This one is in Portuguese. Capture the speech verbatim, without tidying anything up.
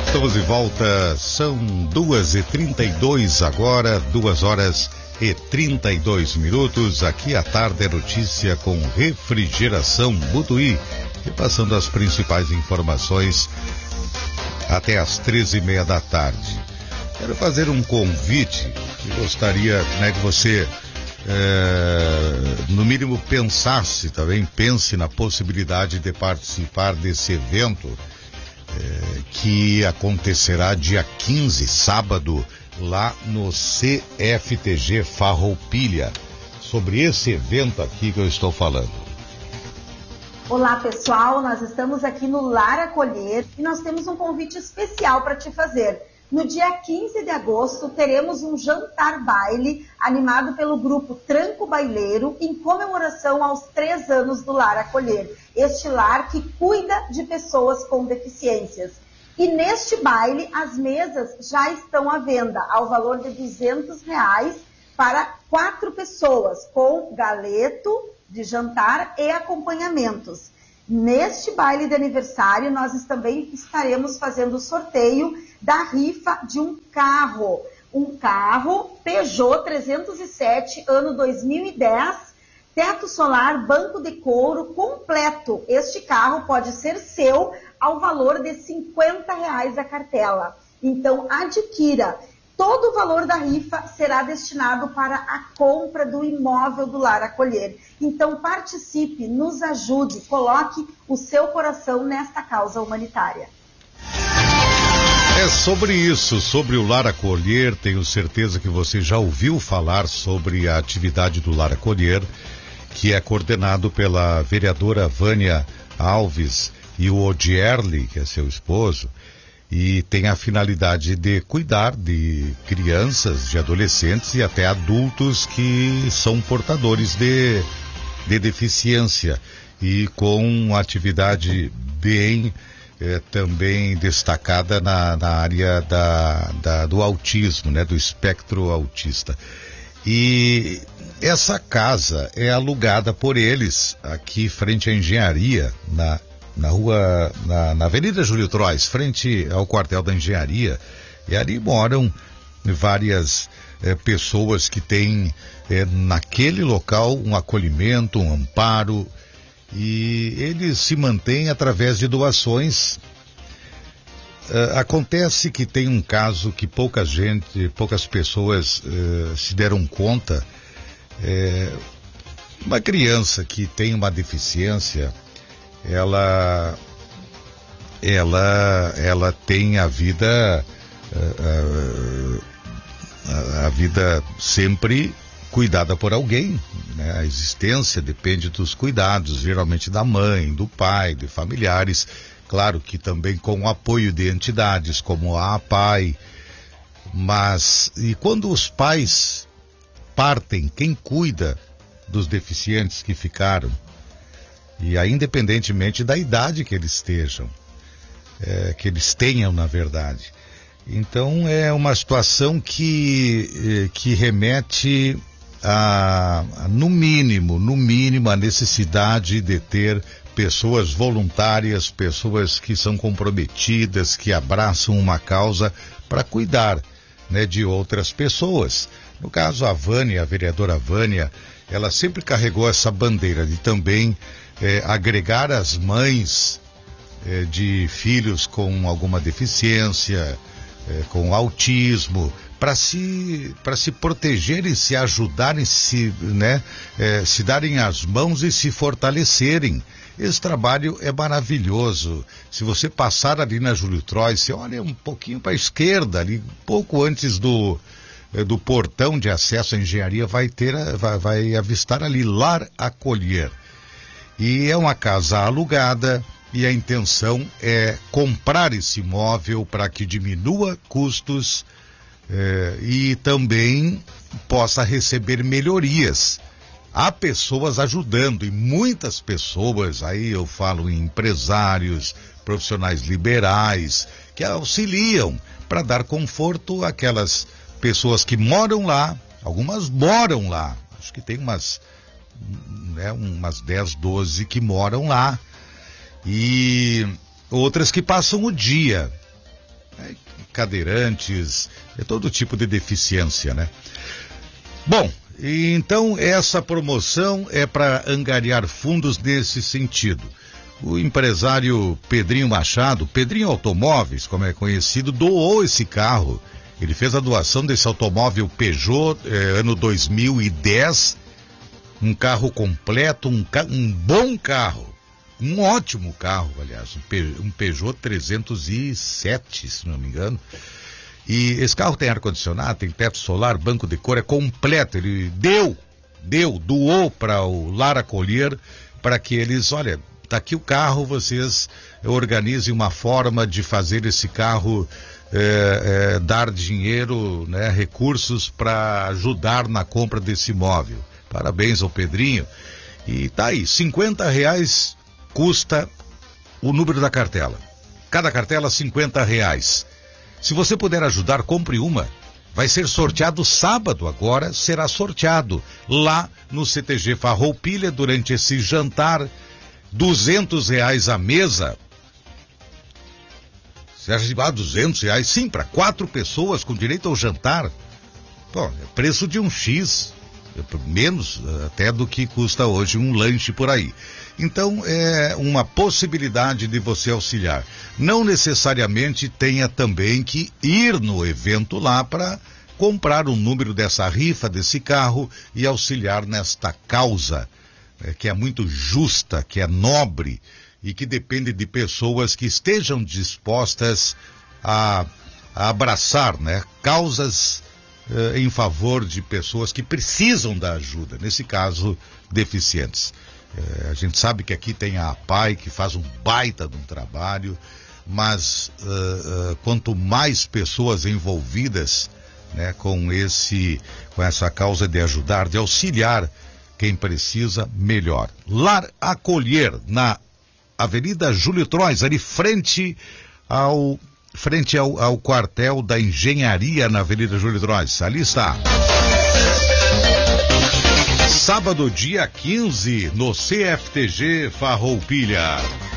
Estamos de volta, são duas e trinta e dois agora, duas horas e trinta e dois minutos. Aqui à tarde é notícia com Refrigeração Butuí, repassando as principais informações até às treze e meia da tarde. Quero fazer um convite, que gostaria, né, que você, é, no mínimo, pensasse também, pense na possibilidade de participar desse evento, É, que acontecerá dia quinze, sábado, lá no C F T G Farroupilha. Sobre esse evento aqui que eu estou falando. Olá, pessoal, nós estamos aqui no Lar Acolher e nós temos um convite especial para te fazer. No dia quinze de agosto, teremos um jantar baile animado pelo grupo Tranco Baileiro em comemoração aos três anos do Lar Acolher. Este lar que cuida de pessoas com deficiências. E neste baile, as mesas já estão à venda ao valor de duzentos reais para quatro pessoas, com galeto de jantar e acompanhamentos. Neste baile de aniversário, nós também estaremos fazendo o sorteio da rifa de um carro. Um carro Peugeot trezentos e sete, ano dois mil e dez, teto solar, banco de couro completo. Este carro pode ser seu ao valor de cinquenta reais a cartela. Então, adquira. Todo o valor da rifa será destinado para a compra do imóvel do Lar Acolher. Então, participe, nos ajude, coloque o seu coração nesta causa humanitária. É sobre isso, sobre o Lar Acolher. Tenho certeza que você já ouviu falar sobre a atividade do Lar Acolher, que é coordenado pela vereadora Vânia Alves e o Odierli, que é seu esposo, e tem a finalidade de cuidar de crianças, de adolescentes e até adultos que são portadores de, de deficiência, e com atividade bem eh, também destacada na, na área da, da, do autismo, né, do espectro autista. E essa casa é alugada por eles aqui frente à engenharia, na na rua, na, na Avenida Júlio Trois, frente ao quartel da engenharia, e ali moram várias eh, pessoas que têm eh, naquele local um acolhimento, um amparo, e eles se mantêm através de doações. Uh, acontece que tem um caso que pouca gente, poucas pessoas uh, se deram conta. É, uma criança que tem uma deficiência, ela, ela, ela tem a vida, uh, uh, a, a vida sempre cuidada por alguém, né? A existência depende dos cuidados, geralmente da mãe, do pai, de familiares. Claro que também com o apoio de entidades como a APAI, mas e quando os pais partem, quem cuida dos deficientes que ficaram? E aí, independentemente da idade que eles estejam, é, que eles tenham, na verdade. Então é uma situação que, que remete a, a, no mínimo, no mínimo, a necessidade de ter pessoas voluntárias, pessoas que são comprometidas, que abraçam uma causa para cuidar, né, de outras pessoas. No caso, a Vânia, a vereadora Vânia, ela sempre carregou essa bandeira de também é, agregar as mães é, de filhos com alguma deficiência, é, com autismo, para se, para se protegerem, se ajudarem, se, né, é, se darem as mãos e se fortalecerem. Esse trabalho é maravilhoso. Se você passar ali na Júlio Trois, você olha um pouquinho para a esquerda, ali, pouco antes do, do portão de acesso à engenharia, vai ter, vai, vai avistar ali Lar Acolher. E é uma casa alugada e a intenção é comprar esse imóvel para que diminua custos eh, e também possa receber melhorias. Há pessoas ajudando, e muitas pessoas, aí eu falo em empresários, profissionais liberais, que auxiliam para dar conforto àquelas pessoas que moram lá. Algumas moram lá, acho que tem umas, né, umas dez, doze que moram lá, e outras que passam o dia. né? Cadeirantes, é todo tipo de deficiência, né? Bom, então essa promoção é para angariar fundos nesse sentido. O empresário Pedrinho Machado, Pedrinho Automóveis, como é conhecido, doou esse carro. Ele fez a doação desse automóvel Peugeot, eh, ano dois mil e dez, um carro completo, um, ca... um bom carro, um ótimo carro, aliás, um, Pe... um Peugeot trezentos e sete, se não me engano. E esse carro tem ar-condicionado, tem teto solar, banco de couro, é completo. Ele deu, deu, doou para o Lara Collier, para que eles, olha, tá aqui o carro, vocês organizem uma forma de fazer esse carro é, é, dar dinheiro, né, recursos para ajudar na compra desse imóvel. Parabéns ao Pedrinho. E tá aí, cinquenta reais custa o número da cartela. Cada cartela, cinquenta reais. Se você puder ajudar, compre uma. Vai ser sorteado sábado agora, será sorteado lá no C T G Farroupilha durante esse jantar. duzentos reais a mesa. Você acha que ah, duzentos reais? Sim, para quatro pessoas com direito ao jantar. Bom, é preço de um X. Menos até do que custa hoje um lanche por aí. Então é uma possibilidade de você auxiliar. Não necessariamente tenha também que ir no evento lá para comprar o número dessa rifa, desse carro e auxiliar nesta causa, é, que é muito justa, que é nobre e que depende de pessoas que estejam dispostas a, a abraçar, né, causas em favor de pessoas que precisam da ajuda, nesse caso, deficientes. É, a gente sabe que aqui tem a APAI, que faz um baita de um trabalho, mas uh, uh, quanto mais pessoas envolvidas, né, com, esse, com essa causa de ajudar, de auxiliar quem precisa, melhor. Lar Acolher, na Avenida Júlio Trois, ali frente ao... frente ao, ao quartel da Engenharia na Avenida Júlio Trois. Ali está. Sábado, dia quinze, no C F T G Farroupilha.